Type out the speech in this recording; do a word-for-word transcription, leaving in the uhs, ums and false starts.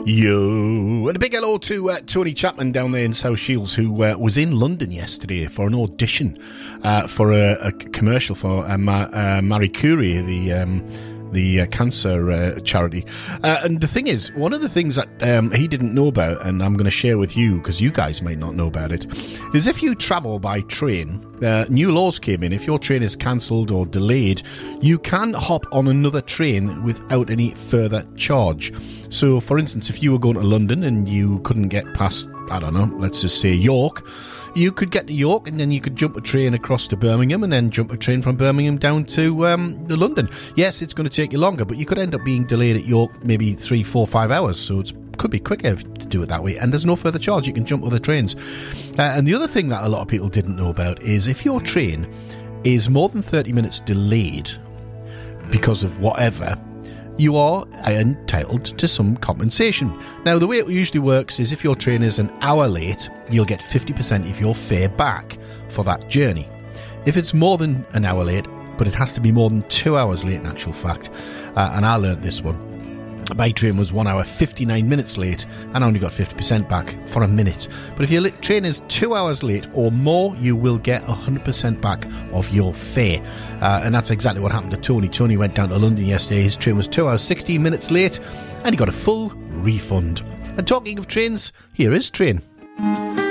Yo, and a big hello to uh, Tony Chapman down there in South Shields, who uh, was in London yesterday for an audition uh, for a, a commercial for uh, Ma- uh, Marie Curie, the um, the uh, cancer uh, charity. Uh, and the thing is, one of the things that um, he didn't know about, and I'm going to share with you because you guys might not know about it, is if you travel by train, uh, new laws came in. If your train is cancelled or delayed, you can hop on another train without any further charge. So, for instance, if you were going to London and you couldn't get past, I don't know, let's just say York, you could get to York and then you could jump a train across to Birmingham and then jump a train from Birmingham down to um, to London. Yes, it's going to take you longer, but you could end up being delayed at York maybe three, four, five hours. So it could be quicker to do it that way. And there's no further charge. You can jump other trains. Uh, and the other thing that a lot of people didn't know about is if your train is more than thirty minutes delayed because of whatever, you are entitled to some compensation. Now, the way it usually works is if your train is an hour late, you'll get fifty percent of your fare back for that journey. If it's more than an hour late, but it has to be more than two hours late in actual fact, uh, and I learnt this one. My train was one hour fifty-nine minutes late and I only got fifty percent back for a minute. But if your train is two hours late or more, you will get one hundred percent back of your fare. Uh, and that's exactly what happened to Tony. Tony went down to London yesterday. His train was two hours sixteen minutes late and he got a full refund. And talking of trains, here is Train.